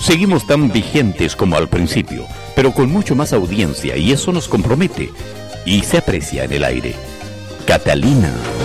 Seguimos tan vigentes como al principio, pero con mucho más audiencia y eso nos compromete y se aprecia en el aire. Catalina.